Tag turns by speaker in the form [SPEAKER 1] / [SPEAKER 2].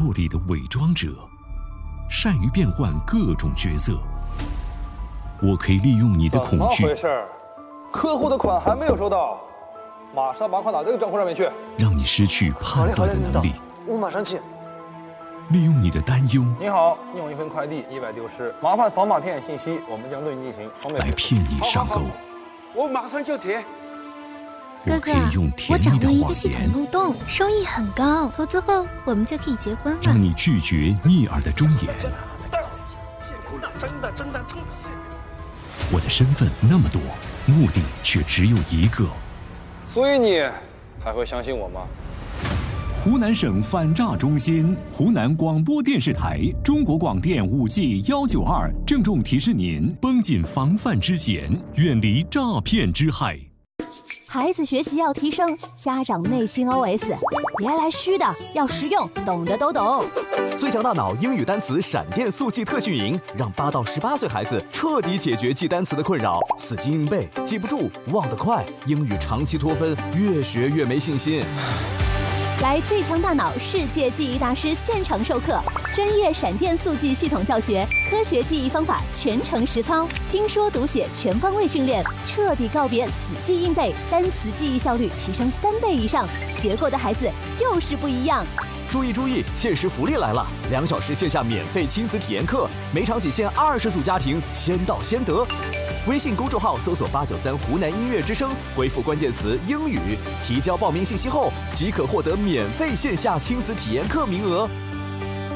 [SPEAKER 1] 作里的伪装者，善于变换各种角色。我可以利用你的恐惧。
[SPEAKER 2] 怎么回事？客户的款还没有收到，马上把款打这个账户上面去。
[SPEAKER 1] 让你失去判断的能力。
[SPEAKER 3] 我马上去。
[SPEAKER 1] 利用你的担忧。
[SPEAKER 2] 你好，你有一份快递意外丢失，麻烦扫码填写信息，我们将对你进行双倍
[SPEAKER 1] 来骗你上钩。
[SPEAKER 3] 我马上就填。
[SPEAKER 1] 我可以用甜蜜的谎言。
[SPEAKER 4] 我掌握一个系统漏洞，收益很高，投资后我们就可以结婚了。
[SPEAKER 1] 让你拒绝逆耳的忠言。
[SPEAKER 3] 真的。
[SPEAKER 1] 我的身份那么多，目的却只有一个。
[SPEAKER 2] 所以你还会相信我吗？
[SPEAKER 5] 湖南省反诈中心、湖南广播电视台、中国广电5G192郑重提示您：绷紧防范之弦，远离诈骗之害。
[SPEAKER 6] 孩子学习要提升，家长内心 OS： 别来虚的，要实用，懂的都懂。
[SPEAKER 7] 最强大脑英语单词闪电速记特训营，让8到18岁孩子彻底解决记单词的困扰，死记硬背，记不住，忘得快，英语长期脱分，越学越没信心。
[SPEAKER 6] 来最强大脑世界记忆大师现场授课，专业闪电速记系统教学，科学记忆方法全程实操，听说读写全方位训练，彻底告别死记硬背，单词记忆效率提升3倍以上，学过的孩子就是不一样。
[SPEAKER 7] 注意，限时福利来了！2小时线下免费亲子体验课，每场仅限20组家庭，先到先得。微信公众号搜索893湖南音乐之声，回复关键词英语，提交报名信息后即可获得免费线下亲子体验课名额。